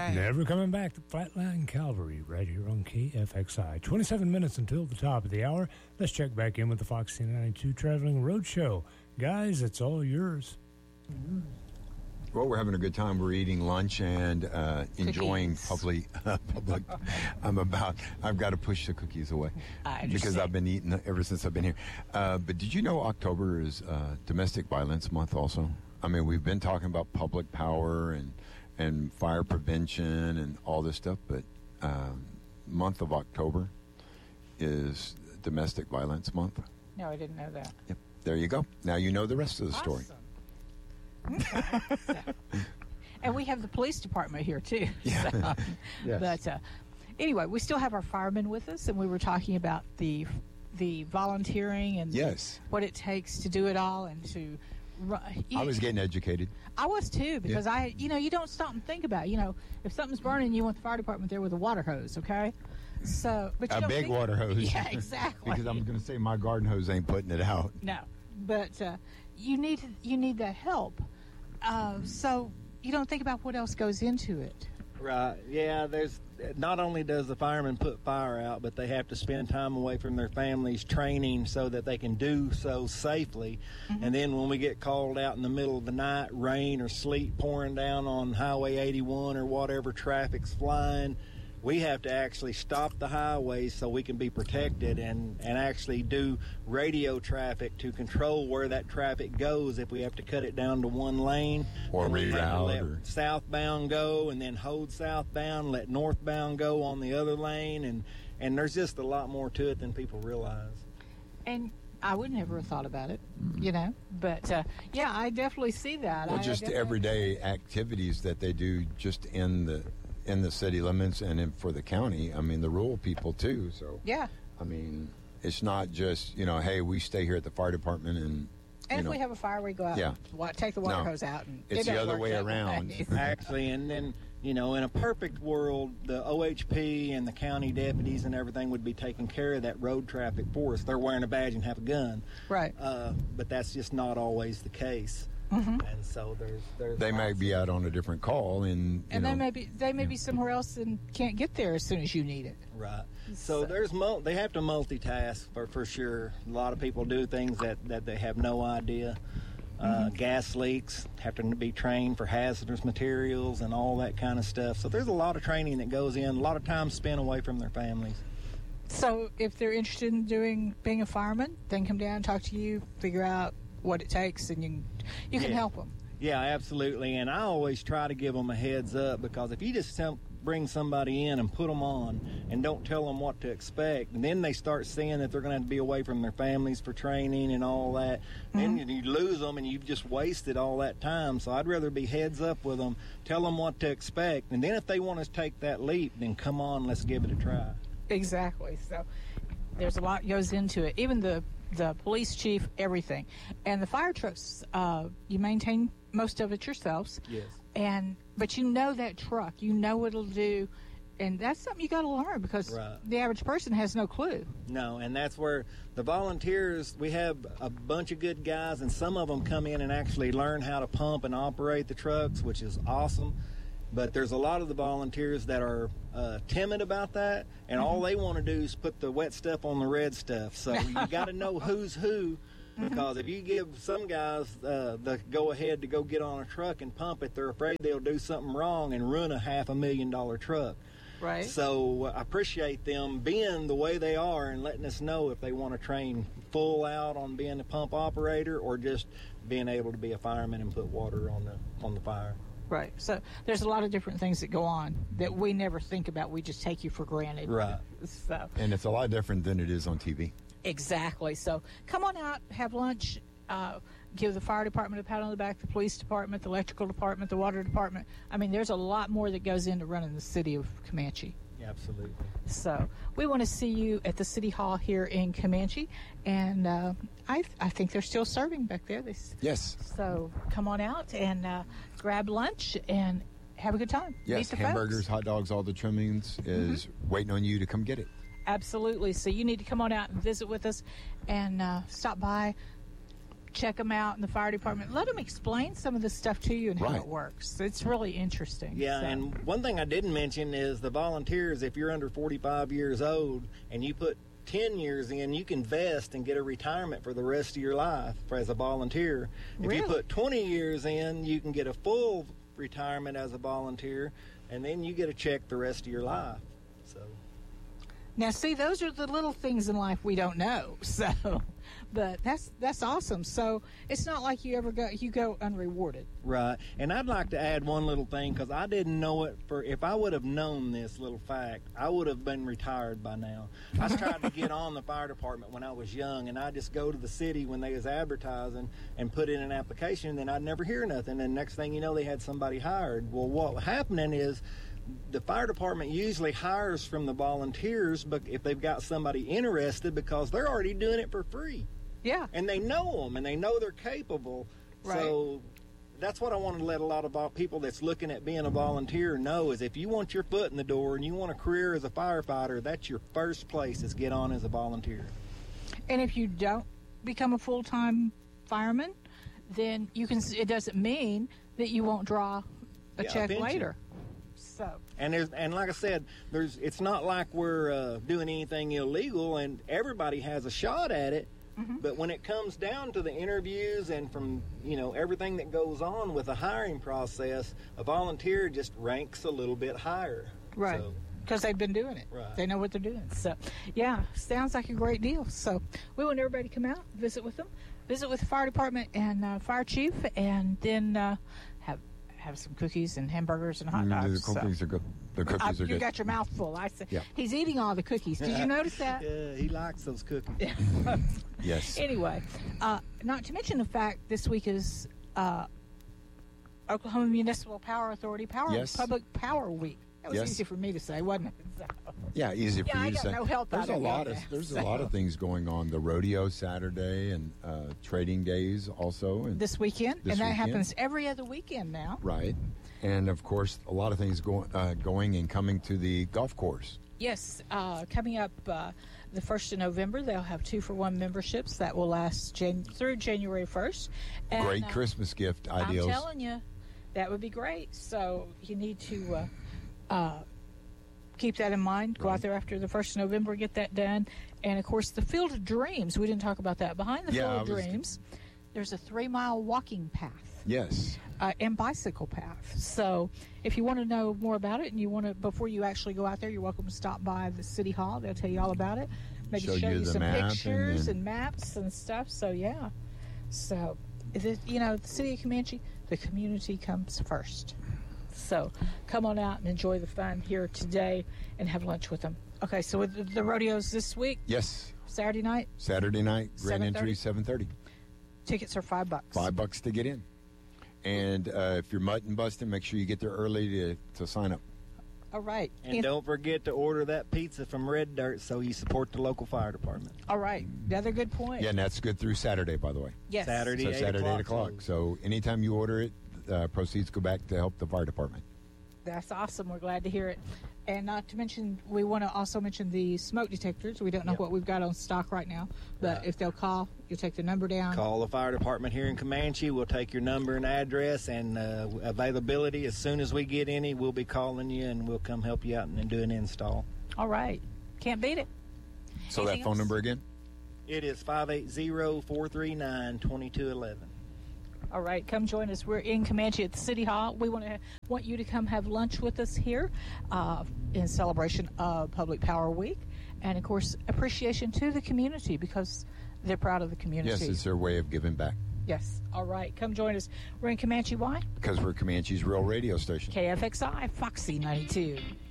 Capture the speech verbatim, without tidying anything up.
right. Never coming back to Flatline Calvary right here on K F X I. twenty-seven minutes until the top of the hour. Let's check back in with the Fox C ninety-two Traveling Roadshow. Guys, it's all yours. Well, we're having a good time. We're eating lunch and uh, enjoying Cookies. public. Uh, public. I'm about. I've got to push the cookies away I because understand. I've been eating ever since I've been here. Uh, but did you know October is uh, Domestic Violence Month? Also, I mean, we've been talking about public power and and fire prevention and all this stuff, but um, month of October is Domestic Violence Month. No, I didn't know that. Yep. There you go. Now you know the rest of the story. Awesome. Okay. So, and we have the police department here too. Yeah. So, Yes. But uh, anyway, we still have our firemen with us, and we were talking about the the volunteering and Yes. what it takes to do it all and to. Run. I was getting educated. I was too because I, you know, you don't stop and think about it. You know, if something's burning, you want the fire department there with a water hose, okay? So, but you A don't big think- water hose. Yeah, exactly. Because I'm going to say my garden hose ain't putting it out. No, but uh, you need you need that help. Uh, so you don't think about what else goes into it. Right. Yeah, there's not only does the fireman put fire out, but they have to spend time away from their families training so that they can do so safely. Mm-hmm. And then when we get called out in the middle of the night, rain or sleet pouring down on Highway eighty-one or whatever, traffic's flying, we have to actually stop the highways so we can be protected and, and actually do radio traffic to control where that traffic goes if we have to cut it down to one lane. Or And we have to reroute let or- southbound go and then hold southbound, let northbound go on the other lane. And, and there's just a lot more to it than people realize. And I would never have thought about it, you know. But uh, yeah, I definitely see that. Well, I just definitely- everyday activities that they do just in the in the city limits and in, for the county. I mean, the rural people too. So Yeah. I mean, it's not just, you know, hey, we stay here at the fire department and. And you if know, we have a fire, we go out Yeah. and wa- take the water No. hose out. And It's it the don't other work way that around. way. Actually, and then, you know, in a perfect world, the O H P and the county deputies and everything would be taking care of that road traffic for us. They're wearing a badge and have a gun. Right. Uh, but that's just not always the case. Mm-hmm. And so there's... there's they may lots be out on a different call and, you And know, they may be they may be somewhere else and can't get there as soon as you need it. Right. So So- there's mul- they have to multitask for, for sure. A lot of people do things that, that they have no idea. Uh, Mm-hmm. Gas leaks, have to be trained for hazardous materials and all that kind of stuff. So there's a lot of training that goes in, a lot of time spent away from their families. So if they're interested in doing being a fireman, then come down, talk to you, figure out what it takes, and you can, you can Yeah. help them. Yeah, absolutely. And I always try to give them a heads up because if you just tell, bring somebody in and put them on and don't tell them what to expect, and then they start seeing that they're going to have to be away from their families for training and all that, then you lose them and you've just wasted all that time. So I'd rather be heads up with them, tell them what to expect, and then if they want to take that leap, then come on, let's give it a try. Exactly. So there's a lot goes into it. Even the the police chief, everything, and the fire trucks. Uh, you maintain most of it yourselves. Yes. And but you know that truck, you know what it'll do, and that's something you got to learn because Right. the average person has no clue. No, and that's where the volunteers, we have a bunch of good guys, and some of them come in and actually learn how to pump and operate the trucks, which is awesome. But there's a lot of the volunteers that are uh, timid about that, and all they want to do is put the wet stuff on the red stuff. So you got to know who's who, because if you give some guys uh, the go ahead to go get on a truck and pump it, they're afraid they'll do something wrong and ruin a half a million dollar truck. Right. So uh, I appreciate them being the way they are and letting us know if they want to train full out on being a pump operator or just being able to be a fireman and put water on the on the fire. Right. So there's a lot of different things that go on that we never think about. We just take you for granted. Right. So and it's a lot different than it is on T V. exactly. So come on out, have lunch, uh, give the fire department a pat on the back, the police department, the electrical department, the water department. I mean, there's a lot more that goes into running the city of Comanche. Absolutely. So we want to see you at the City Hall here in Comanche, and uh, I I think they're still serving back there. They, s- Yes. so come on out and uh, grab lunch and have a good time. Meet Yes, the hamburgers, folks. hot dogs, all the trimmings is waiting on you to come get it. Absolutely. So you need to come on out and visit with us and uh, stop by. check them out in the fire department. Let them explain some of this stuff to you and Right. how it works. It's really interesting. Yeah, So- and one thing I didn't mention is the volunteers, if you're under forty-five years old and you put ten years in, you can vest and get a retirement for the rest of your life as a volunteer. If Really? you put twenty years in, you can get a full retirement as a volunteer, and then you get a check the rest of your life. So Now, see, those are the little things in life we don't know. So, but that's that's awesome. So it's not like you ever go you go unrewarded. right, and I'd like to add one little thing because I didn't know it. For if I would have known this little fact, I would have been retired by now. I tried to get on the fire department when I was young, and I just go to the city when they was advertising and put in an application, and then I'd never hear nothing. And next thing you know, they had somebody hired. Well, what was happening is the fire department usually hires from the volunteers, but if they've got somebody interested, because they're already doing it for free. Yeah. And they know them, and they know they're capable. Right. So that's what I want to let a lot of vol- people that's looking at being a volunteer know is if you want your foot in the door and you want a career as a firefighter, that's your first place is get on as a volunteer. And if you don't become a full-time fireman, then you can. It doesn't mean that you won't draw a Yeah, a check pension. later. So And there's and like I said, there's it's not like we're uh, doing anything illegal, and everybody has a shot at it. Mm-hmm. But when it comes down to the interviews and from you know everything that goes on with the hiring process, a volunteer just ranks a little bit higher. right, So, because they've been doing it. Right. They know what they're doing. So yeah, sounds like a great deal. So we want everybody to come out, visit with them, visit with the fire department and uh, fire chief, and then uh, have have some cookies and hamburgers and hot Mm, dogs. the cookies so. are good. The cookies Uh, are you good. got your mouth full. I said Yeah. he's eating all the cookies. Did you notice that? yeah, he likes those cookies. Yes. Anyway, uh, not to mention the fact this week is uh, Oklahoma Municipal Power Authority Power Yes. Public Power Week. That was Yes. easy for me to say, wasn't it? So, Yeah, easy for Yeah, you I to got say. no help there's out a of lot that, of there's so. a lot of things going on. The rodeo Saturday and uh, trading days also, and this weekend, This and that weekend. happens every other weekend now. right, and of course a lot of things going uh, going and coming to the golf course. Yes, uh, coming up uh, the first of November, they'll have two for one memberships that will last Jan- through January first. And, Great uh, Christmas gift ideals. I'm telling you, that would be great. So you need to uh, uh, keep that in mind. Go out Right. there after the first of November, get that done. And, of course, the Field of Dreams. We didn't talk about that. Behind the Yeah, Field I of was- Dreams, there's a three-mile walking path Yes. uh, and bicycle path. So if you want to know more about it and you want to, before you actually go out there, you're welcome to stop by the City Hall. They'll tell you all about it. Maybe Show show you you the some map and pictures then- and maps and stuff. So, yeah. So, the, you know, the city of Comanche, the community comes first. So come on out and enjoy the fun here today and have lunch with them. Okay, so with the, the rodeos this week, Yes. Saturday night, Saturday night, grand seven entry thirty? seven thirty. tickets are five bucks. Five bucks to get in. And uh, if you're mutton busting, make sure you get there early to, to sign up. All right. And In- don't forget to order that pizza from Red Dirt so you support the local fire department. all right. Another good point. Yeah, and that's good through Saturday, by the way. Yes. Saturday. So eight Saturday, o'clock, eight o'clock. so- So anytime you order it, uh, proceeds go back to help the fire department. That's awesome. We're glad to hear it. And not to mention, we want to also mention the smoke detectors. We don't know Yep. what we've got on stock right now, but Right. if they'll call, you'll take the number down. Call the fire department here in Comanche. We'll take your number and address and uh, availability. As soon as we get any, we'll be calling you and we'll come help you out and do an install. All right. Can't beat it. So Anything that phone else? number again? It is five eight zero, four three nine, two two one one. All right, come join us. We're in Comanche at the City Hall. We want to want you to come have lunch with us here uh, in celebration of Public Power Week, and of course appreciation to the community because they're proud of the community. Yes, it's their way of giving back. Yes. All right, come join us. We're in Comanche. Why? Because we're Comanche's real radio station. K F X I Foxy ninety-two.